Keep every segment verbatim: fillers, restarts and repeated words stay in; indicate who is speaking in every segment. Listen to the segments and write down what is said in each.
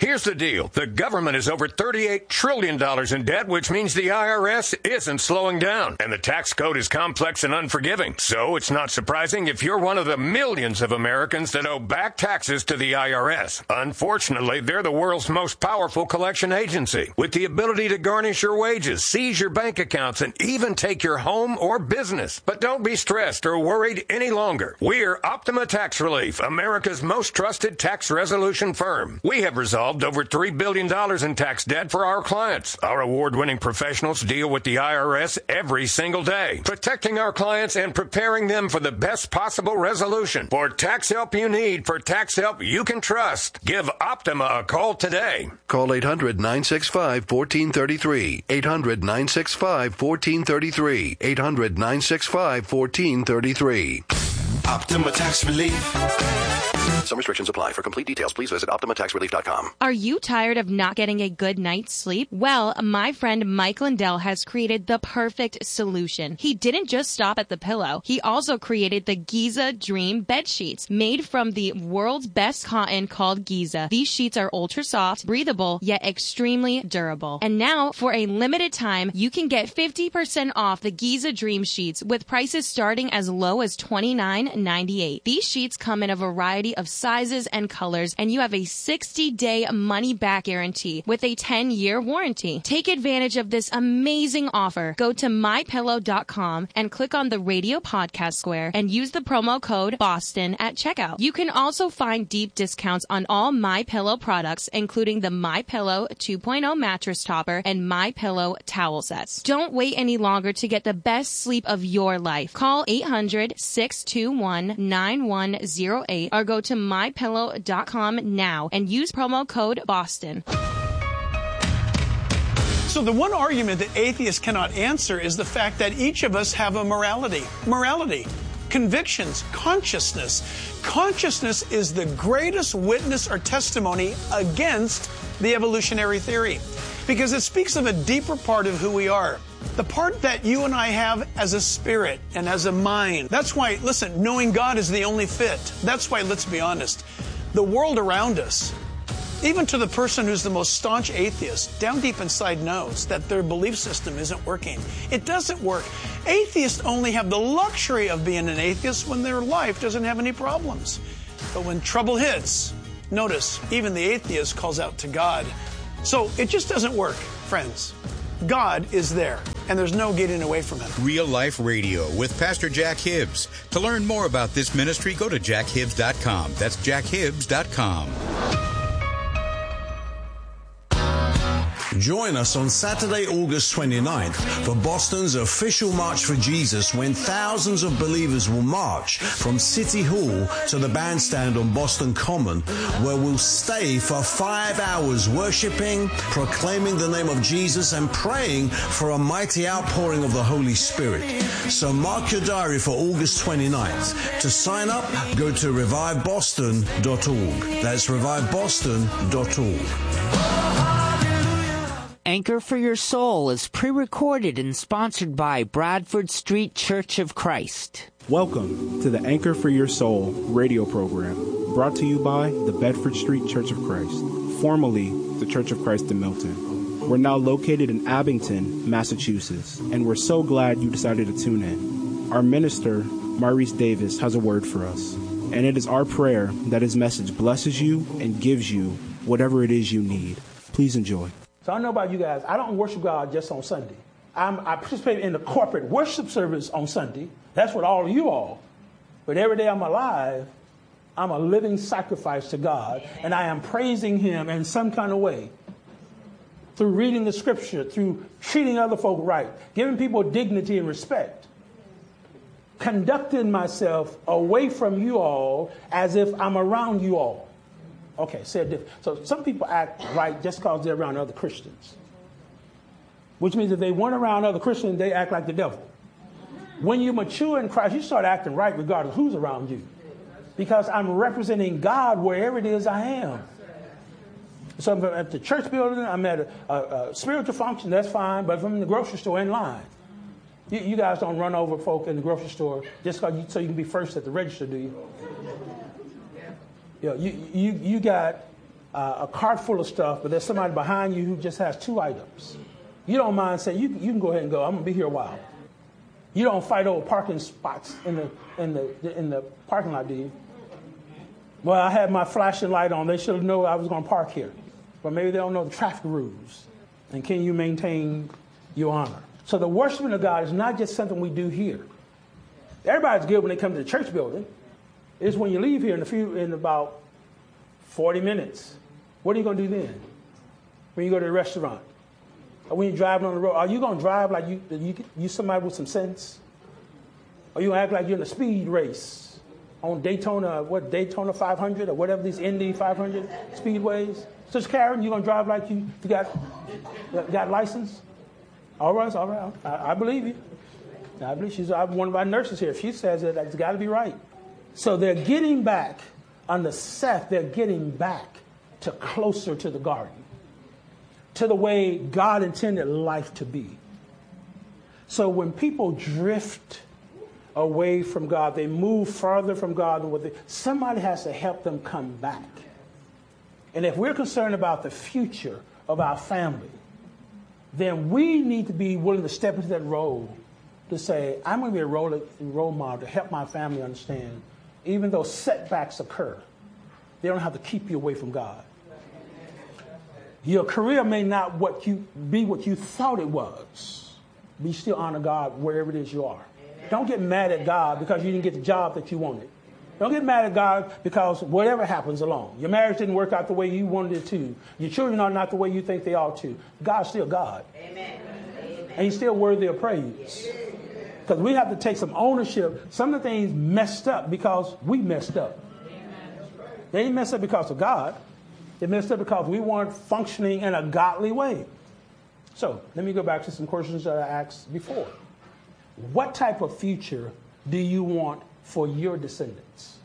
Speaker 1: Here's the deal. The government is over thirty-eight trillion dollars in debt, which means the I R S isn't slowing down. And the tax code is complex and unforgiving. So it's not surprising if you're one of the millions of Americans that owe back taxes to the I R S. Unfortunately, they're the world's most powerful collection agency, with the ability to garnish your wages, seize your bank accounts, and even take your home or business. But don't be stressed or worried any longer. We're Optima Tax Relief, America's most trusted tax resolution firm. We have resolved over three billion dollars in tax debt for our clients. Our award-winning professionals deal with the I R S every single day, protecting our clients and preparing them for the best possible resolution. For tax help you need, for tax help you can trust, give Optima a call today.
Speaker 2: Call eight hundred, nine six five, one four three three. eight hundred, nine six five, one four three three. eight hundred, nine six five, one four three three.
Speaker 3: Optima Tax Relief.
Speaker 2: Some restrictions apply. For complete details, please visit Optima Tax Relief dot com.
Speaker 4: Are you tired of not getting a good night's sleep? Well, my friend Mike Lindell has created the perfect solution. He didn't just stop at the pillow. He also created the Giza Dream bed sheets, made from the world's best cotton called Giza. These sheets are ultra soft, breathable, yet extremely durable. And now, for a limited time, you can get fifty percent off the Giza Dream sheets with prices starting as low as twenty-nine ninety-eight. These sheets come in a variety of sizes and colors, and you have a sixty day money-back guarantee with a ten year warranty. Take advantage of this amazing offer. Go to my pillow dot com and click on the radio podcast square and use the promo code BOSTON at checkout. You can also find deep discounts on all MyPillow products, including the MyPillow two point oh mattress topper and MyPillow towel sets. Don't wait any longer to get the best sleep of your life. Call eight hundred, six two one, nine one zero eight or go to my pillow dot com now and use promo code BOSTON.
Speaker 5: So the one argument that atheists cannot answer is the fact that each of us have a morality. Morality, convictions, consciousness. Consciousness is the greatest witness or testimony against the evolutionary theory because it speaks of a deeper part of who we are. The part that you and I have as a spirit and as a mind. That's why, listen, knowing God is the only fit. That's why, let's be honest, the world around us, even to the person who's the most staunch atheist, down deep inside knows that their belief system isn't working. It doesn't work. Atheists only have the luxury of being an atheist when their life doesn't have any problems. But when trouble hits, notice, even the atheist calls out to God. So it just doesn't work, friends. God is there, and there's no getting away from him.
Speaker 6: Real Life Radio with Pastor Jack Hibbs. To learn more about this ministry, go to jack hibbs dot com. That's jack hibbs dot com.
Speaker 3: Join us on Saturday, August twenty-ninth for Boston's official March for Jesus, when thousands of believers will march from City Hall to the bandstand on Boston Common, where we'll stay for five hours worshiping, proclaiming the name of Jesus, and praying for a mighty outpouring of the Holy Spirit. So mark your diary for August twenty-ninth. To sign up, go to revive boston dot org. That's revive boston dot org.
Speaker 7: Anchor for Your Soul is pre-recorded and sponsored by Bradford Street Church of Christ.
Speaker 8: Welcome to the Anchor for Your Soul radio program, brought to you by the Bedford Street Church of Christ, formerly the Church of Christ in Milton. We're now located in Abington, Massachusetts, and we're so glad you decided to tune in. Our minister, Maurice Davis, has a word for us, and it is our prayer that his message blesses you and gives you whatever it is you need. Please enjoy.
Speaker 9: So I don't know about you guys. I don't worship God just on Sunday. I'm, I participate in the corporate worship service on Sunday. That's what all of you all. But every day I'm alive, I'm a living sacrifice to God, and I am praising him in some kind of way through reading the scripture, through treating other folk right, giving people dignity and respect, conducting myself away from you all as if I'm around you all. Okay, said different. So some people act right just because they're around other Christians, which means if they weren't around other Christians, they act like the devil. When you mature in Christ, you start acting right regardless of who's around you, because I'm representing God wherever it is I am. So if I'm at the church building, I'm at a, a, a spiritual function, that's fine, but if I'm in the grocery store, in line. You, you guys don't run over folk in the grocery store just cause you, so you can be first at the register, do you? You, know, you, you, you got uh, a cart full of stuff, but there's somebody behind you who just has two items. You don't mind saying, you, you can go ahead and go. I'm going to be here a while. You don't fight over parking spots in the, in the, in the parking lot, do you? Well, I had my flashing light on. They should have known I was going to park here. But maybe they don't know the traffic rules. And can you maintain your honor? So the worshiping of God is not just something we do here. Everybody's good when they come to the church building. It's when you leave here in a few, in about forty minutes. What are you going to do then? When you go to the restaurant? Or when you're driving on the road? Are you going to drive like you, you, you somebody with some sense? Or you going to act like you're in a speed race on Daytona, what, Daytona five hundred or whatever these Indy five hundred speedways? Sister Karen, you going to drive like you, you got, got license? All right, all right. I, I believe you. I believe she's one of our nurses here. If she says it, that's got to be right. So they're getting back, under Seth, they're getting back to closer to the garden, to the way God intended life to be. So when people drift away from God, they move further from God than what they, somebody has to help them come back. And if we're concerned about the future of our family, then we need to be willing to step into that role to say, I'm going to be a role, role model to help my family understand, even though setbacks occur, they don't have to keep you away from God. Your career may not what you be what you thought it was. But you still honor God wherever it is you are. Don't get mad at God because you didn't get the job that you wanted. Don't get mad at God because whatever happens along. Your marriage didn't work out the way you wanted it to. Your children are not the way you think they ought to. God's still God. Amen. And he's still worthy of praise. Because we have to take some ownership. Some of the things messed up because we messed up. They didn't mess up because of God. They messed up because we weren't functioning in a godly way. So let me go back to some questions that I asked before. What type of future do you want for your descendants?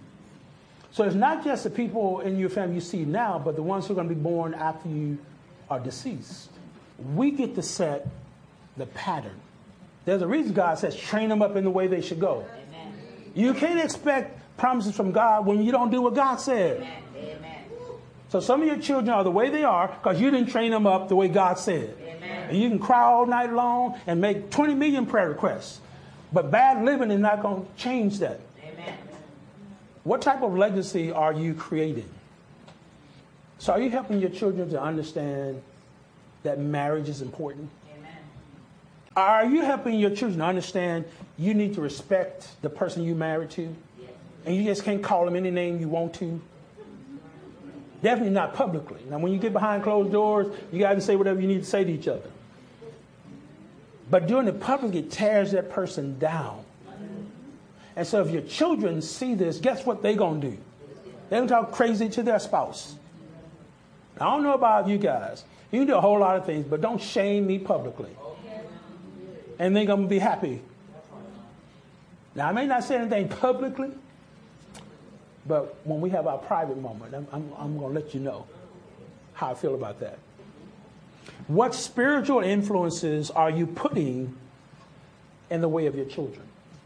Speaker 9: So it's not just the people in your family you see now, but the ones who are going to be born after you are deceased. We get to set the pattern. There's a reason God says train them up in the way they should go. Amen. You can't expect promises from God when you don't do what God said. Amen. Amen. So some of your children are the way they are because you didn't train them up the way God said. Amen. And you can cry all night long and make twenty million prayer requests. But bad living is not going to change that. Amen. What type of legacy are you creating? So are you helping your children to understand that marriage is important? Amen. Are you helping your children to understand you need to respect the person you married to? Yes. And you just can't call them any name you want to? Definitely not publicly. Now, when you get behind closed doors, you got to say whatever you need to say to each other. But doing it publicly, it tears that person down. And so if your children see this, guess what they're going to do? They're going to talk crazy to their spouse. Now, I don't know about you guys. You can do a whole lot of things, but don't shame me publicly. And they're going to be happy. Now, I may not say anything publicly, but when we have our private moment, I'm, I'm, I'm going to let you know how I feel about that. What spiritual influences are you putting in the way of your children?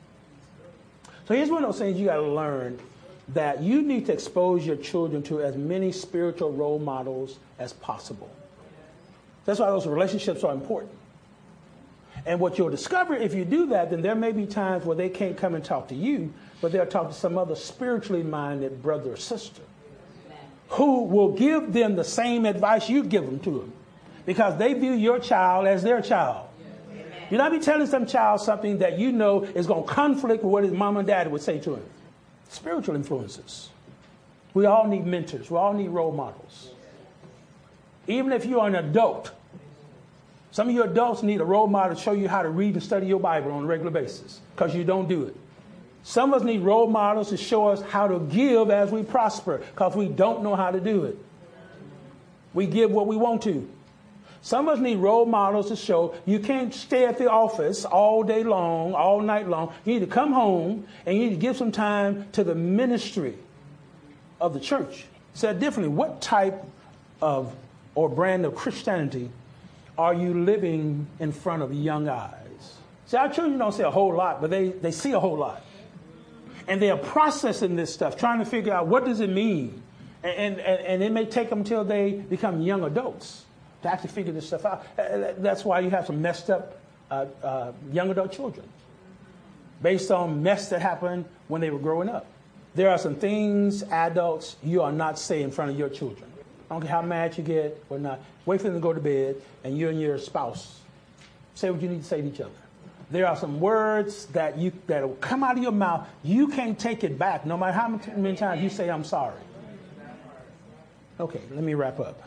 Speaker 9: So here's one of those things you got to learn, that you need to expose your children to as many spiritual role models as possible. That's why those relationships are important. And what you'll discover if you do that, then there may be times where they can't come and talk to you, but they'll talk to some other spiritually minded brother or sister who will give them the same advice you give them to them, because they view your child as their child. You're not be telling some child something that you know is going to conflict with what his mom and dad would say to him. Spiritual influences. We all need mentors. We all need role models. Even if you're an adult, some of you adults need a role model to show you how to read and study your Bible on a regular basis, because you don't do it. Some of us need role models to show us how to give as we prosper, because we don't know how to do it. We give what we want to. Some of us need role models to show you can't stay at the office all day long, all night long. You need to come home and you need to give some time to the ministry of the church. Said differently, what type of or brand of Christianity are you living in front of young eyes? See, our children don't see a whole lot, but they, they see a whole lot. And they are processing this stuff, trying to figure out what does it mean. And, and, and it may take them until they become young adults to actually figure this stuff out. That's why you have some messed up uh, uh, young adult children based on mess that happened when they were growing up. There are some things, adults, you are not saying in front of your children. I don't care how mad you get or not. Wait for them to go to bed, and you and your spouse say what you need to say to each other. There are some words that you that will come out of your mouth. You can't take it back, no matter how many times you say, I'm sorry. Okay, let me wrap up.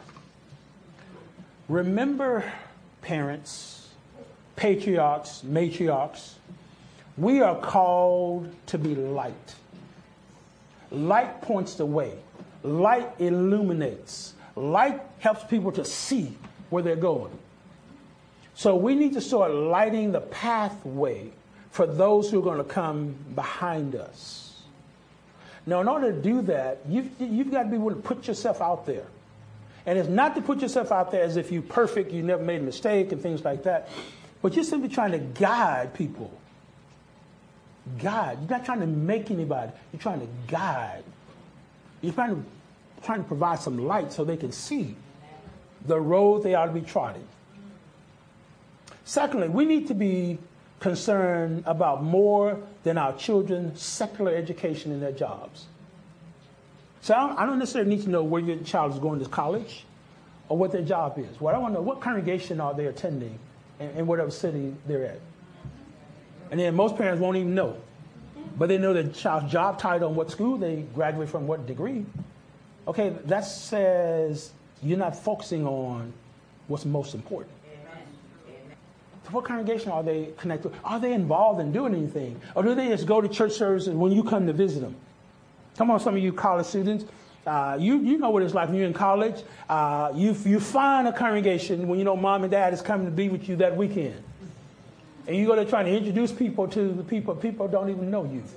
Speaker 9: Remember, parents, patriarchs, matriarchs, we are called to be light. Light points the way. Light illuminates. Light helps people to see where they're going. So we need to start lighting the pathway for those who are going to come behind us. Now, in order to do that, you've, you've got to be willing to put yourself out there. And it's not to put yourself out there as if you're perfect, you never made a mistake and things like that, but you're simply trying to guide people. Guide. You're not trying to make anybody. You're trying to guide. You're trying to, trying to provide some light so they can see the road they ought to be trotting. Secondly, we need to be concerned about more than our children's secular education and their jobs. So I don't, I don't necessarily need to know where your child is going to college or what their job is. What I want to know, what congregation are they attending in, in whatever city they're at. And then most parents won't even know. But they know the child's job title and what school they graduate from, what degree. Okay, that says you're not focusing on what's most important. So what congregation are they connected with? Are they involved in doing anything? Or do they just go to church services when you come to visit them? Come on, some of you college students. Uh, you, you know what it's like when you're in college. Uh, you, you find a congregation when you know mom and dad is coming to be with you that weekend. And you go there trying to introduce people to the people. People don't even know you.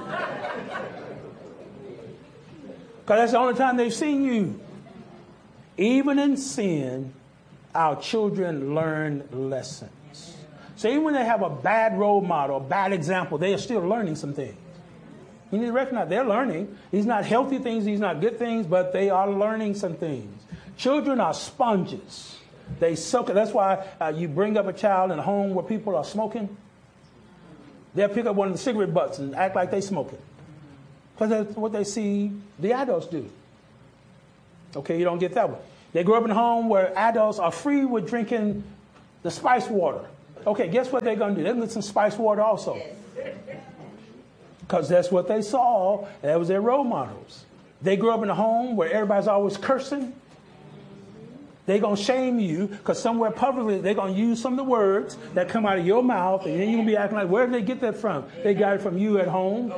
Speaker 9: Because that's the only time they've seen you. Even in sin, our children learn lessons. So even when they have a bad role model, a bad example, they are still learning some things. You need to recognize they're learning. These not healthy things, these not good things, but they are learning some things. Children are sponges. They soak it. That's why uh, you bring up a child in a home where people are smoking. They'll pick up one of the cigarette butts and act like they smoke it. Because that's what they see the adults do. Okay, you don't get that one. They grow up in a home where adults are free with drinking the spice water. Okay, guess what they're going to do? They're going to get some spice water also. Because that's what they saw. That was their role models. They grew up in a home where everybody's always cursing. They're going to shame you because somewhere publicly they're going to use some of the words that come out of your mouth, and then you're going to be acting like, where did they get that from? They got it from you at home.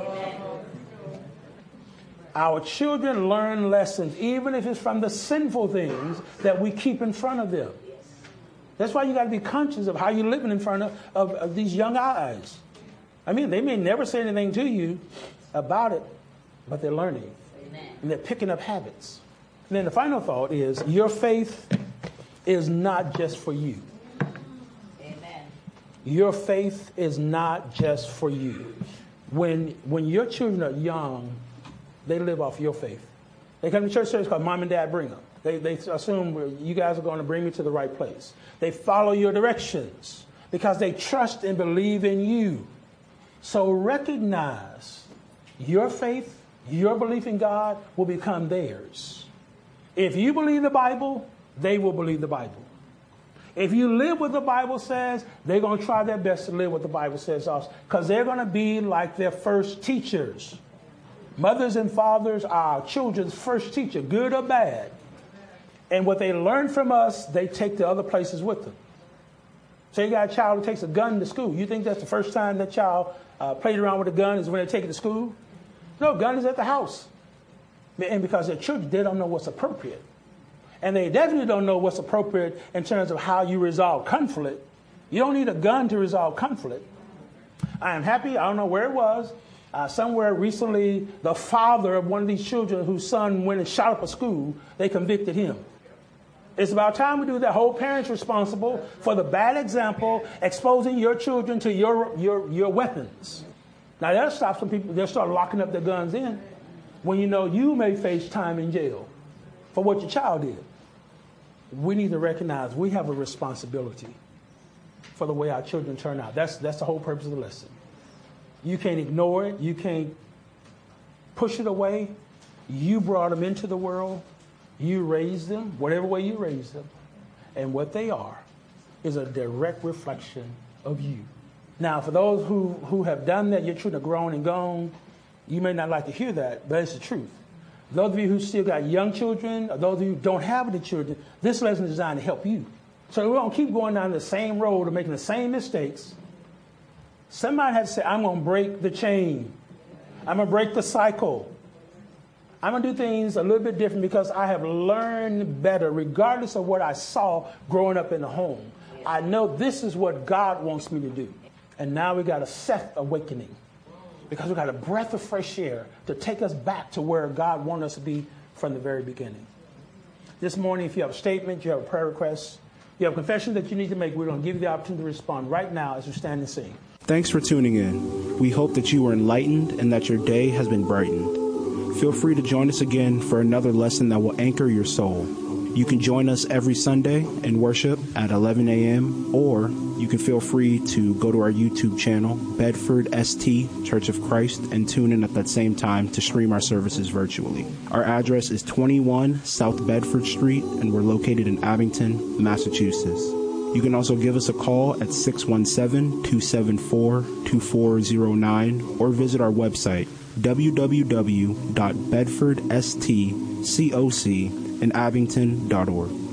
Speaker 9: Our children learn lessons, even if it's from the sinful things that we keep in front of them. That's why you got to be conscious of how you're living in front of, of, of these young eyes. I mean, they may never say anything to you about it, but they're learning. Amen. And they're picking up habits. And then the final thought is, your faith is not just for you. Amen. Your faith is not just for you. When, when your children are young, they live off your faith. They come to church service because mom and dad bring them. They, they assume you guys are going to bring me to the right place. They follow your directions because they trust and believe in you. So recognize your faith, your belief in God will become theirs. If you believe the Bible, they will believe the Bible. If you live what the Bible says, they're going to try their best to live what the Bible says also, because they're going to be like their first teachers. Mothers and fathers are our children's first teacher, good or bad. And what they learn from us, they take to other places with them. So you got a child who takes a gun to school. You think that's the first time that child uh, played around with a gun is when they take it to school? No, gun is at the house. And because they're children, they don't know what's appropriate. And they definitely don't know what's appropriate in terms of how you resolve conflict. You don't need a gun to resolve conflict. I am happy, I don't know where it was, uh, somewhere recently, the father of one of these children whose son went and shot up a school, they convicted him. It's about time we do that. Whole parents responsible for the bad example, exposing your children to your, your, your weapons. Now that'll stop some people, they'll start locking up their guns in when you know you may face time in jail. for what your child did. We need to recognize we have a responsibility for the way our children turn out. That's, that's the whole purpose of the lesson. You can't ignore it. You can't push it away. You brought them into the world. You raised them, whatever way you raised them. And what they are is a direct reflection of you. Now, for those who, who have done that, your children are grown and gone, you may not like to hear that, but it's the truth. Those of you who still got young children, or those of you who don't have any children, this lesson is designed to help you. So we don't keep going down the same road of making the same mistakes. Somebody has to say, I'm going to break the chain. I'm going to break the cycle. I'm going to do things a little bit different because I have learned better, regardless of what I saw growing up in the home. I know this is what God wants me to do. And now we got a Seth awakening because we got a breath of fresh air to take us back to where God wanted us to be from the very beginning. This morning, if you have a statement, you have a prayer request, you have a confession that you need to make, we're going to give you the opportunity to respond right now as we stand and sing.
Speaker 8: Thanks for tuning in. We hope that you were enlightened and that your day has been brightened. Feel free to join us again for another lesson that will anchor your soul. You can join us every Sunday in worship at eleven a.m. or you can feel free to go to our YouTube channel, Bedford S T Church of Christ, and tune in at that same time to stream our services virtually. Our address is twenty-one South Bedford Street, and we're located in Abington, Massachusetts. You can also give us a call at six one seven, two seven four, two four zero nine or visit our website, w w w dot bedford s t coc in abington dot org.